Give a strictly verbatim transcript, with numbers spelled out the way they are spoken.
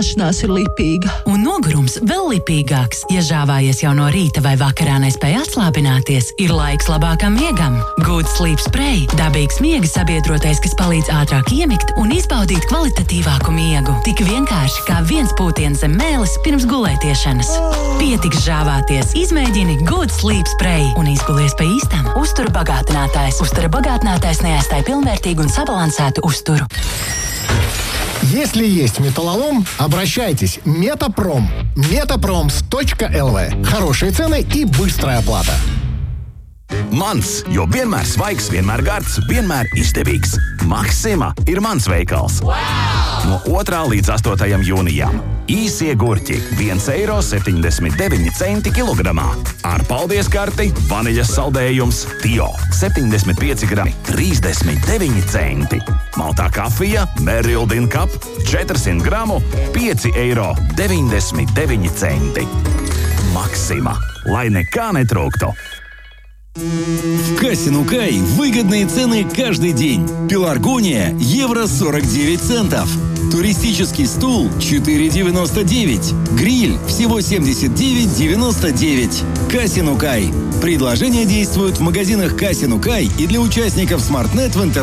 Zālāšanās ir lipīga. Un nogurums vēl lipīgāks. Ja žāvājies jau no rīta vai vakarā nespēj atslābināties, ir laiks labākam miegam. Good Sleep Spray – dabīgs miega sabiedrotais, kas palīdz ātrāk iemigt un izbaudīt kvalitatīvāku miegu. Tik vienkārši kā viens pūtiens zem mēles pirms gulētiešanas. Pietiks žāvāties, izmēģini Good Sleep Spray un izgulies pa īstam. Uzturu bagātinātājs. Uztura bagātinātājs neaizstāj pilnvērtīgu un sabalansētu uzturu. Если есть металлолом, обращайтесь. Метапром. метапроms точка эл ви. Хорошие цены и быстрая оплата. Mans, jo vienmēr svaigs, vienmēr gards, vienmēr izdevīgs. Maxima ir mans veikals. Wow! No otrā līdz astotajam jūnijam. Īsie gurķi – viens eiro septiņdesmit deviņi centi kilogramā. Ar paldies karti, vaniļas saldējums, Tio – septiņdesmit pieci grami, trīsdesmit deviņi centi. Maltā kafija, Merildin Cup – četrsimt gramu, pieci eiro deviņdesmit deviņi centi. Maxima, lai nekā netrūktu. В Касинукай выгодные цены каждый день. Пеларгония – евро сорок девять центов. Туристический стул – четыре девяносто девять. Гриль – всего семьдесят девять девяносто девять. Касинукай. Предложения действуют в магазинах Касинукай и для участников SmartNet в интернете.